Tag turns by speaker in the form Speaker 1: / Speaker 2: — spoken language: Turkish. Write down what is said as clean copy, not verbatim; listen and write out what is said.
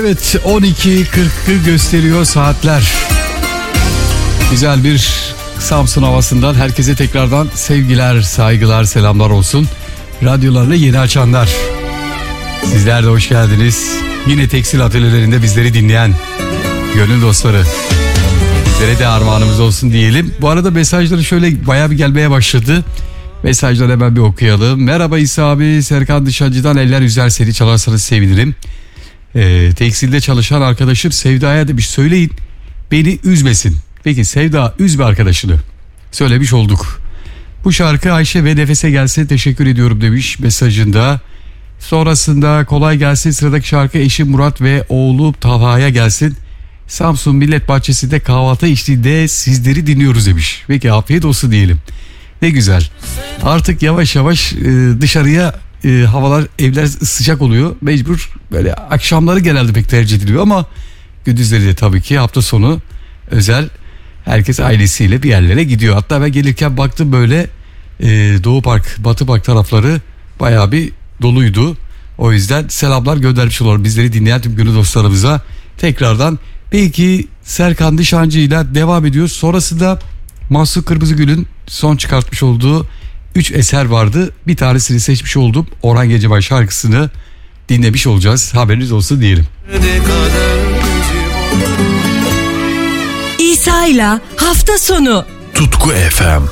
Speaker 1: Evet, 12.40'ı gösteriyor saatler. Güzel bir Samsun havasından herkese tekrardan sevgiler, saygılar, selamlar olsun. Radyolarını yeni açanlar, sizler de hoş geldiniz. Yine tekstil atölyelerinde bizleri dinleyen gönül dostları, bizlere de armağanımız olsun diyelim. Bu arada mesajları şöyle bayağı bir gelmeye başladı. Mesajları hemen bir okuyalım. Merhaba İsa abi, Serkan Dışancı'dan eller üzer seni, çalarsanız sevinirim. Tekstilde çalışan arkadaşım Sevda'ya demiş, söyleyin beni üzmesin. Peki Sevda, üzme arkadaşını. Söylemiş olduk. Bu şarkı Ayşe ve Nefes'e gelsin, teşekkür ediyorum demiş mesajında. Sonrasında kolay gelsin, sıradaki şarkı eşim Murat ve oğlu Talha'ya gelsin. Samsun Millet Bahçesi'nde kahvaltı eşliğinde sizleri dinliyoruz demiş. Peki afiyet olsun diyelim. Ne güzel. Artık yavaş yavaş dışarıya havalar, evler sıcak oluyor. Mecbur böyle akşamları genelde pek tercih ediliyor ama gündüzleri de tabii ki hafta sonu özel herkes ailesiyle bir yerlere gidiyor. Hatta ben gelirken baktım böyle Doğu Park, Batı Park tarafları bayağı bir doluydu. O yüzden selamlar göndermiş olalım bizleri dinleyen tüm gönül dostlarımıza tekrardan. Belki Serkan Dışancı ile devam ediyoruz. Sonrasında Mahsun Kırmızıgül'ün son çıkartmış olduğu 3 eser vardı. Bir tanesini seçmiş oldum. Orhan Gencebay şarkısını dinlemiş olacağız. Haberiniz olsun diyelim.
Speaker 2: İsa'yla hafta sonu.
Speaker 3: Tutku FM.